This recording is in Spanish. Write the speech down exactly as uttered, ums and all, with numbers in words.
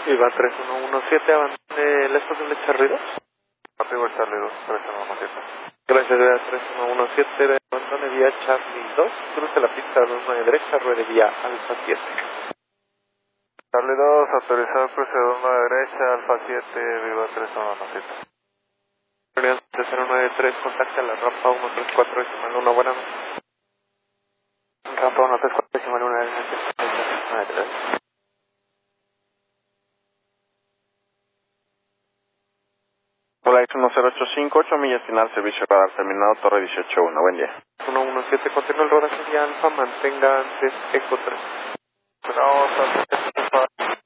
Viva tres uno uno siete, avance, ¿le es posible echar ruido? Arriba Charlie dos, tres uno uno siete. Gracias, Viva tres uno uno siete, de abandone vía Charlie dos, cruce la pista de una de derecha, ruede vía Alfa siete. Charlie dos, autorizado cruce de una de derecha, Alfa siete, Viva tres uno uno siete. Unidad cero nueve tres, contacta la rampa uno tres cuatro decimal uno, buenas noches. Rampa uno tres cuatro decimal uno, nueve tres. Hola, es uno cero ocho cinco, ocho millas final, servicio radar terminado, torre dieciocho uno, buen día. uno uno siete, continúa el rodaje vía Alfa, mantenga antes Eco tres. Vamos a